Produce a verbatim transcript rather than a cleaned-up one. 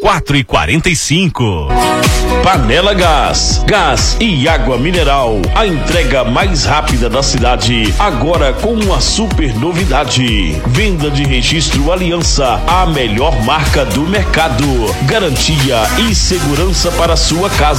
quatro e quarenta e cinco. Panela Gás, gás e água mineral, a entrega mais rápida da cidade, agora com uma super novidade. Venda de registro Aliança, a melhor marca do mercado. Garantia e segurança para sua casa.